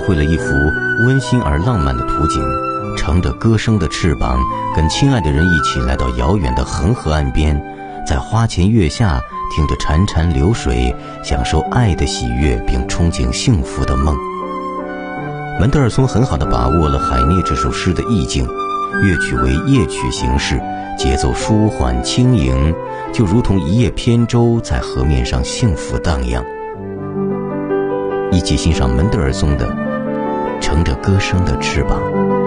绘了一幅温馨而浪漫的图景，乘着歌声的翅膀，跟亲爱的人一起来到遥远的恒河岸边，在花前月下听着潺潺流水，享受爱的喜悦，并憧憬幸福的梦。门德尔松很好地把握了海涅这首诗的意境，乐曲为夜曲形式，节奏舒缓轻盈，就如同一叶扁舟在河面上幸福荡漾。一起欣赏门德尔松的《乘着歌声的翅膀》。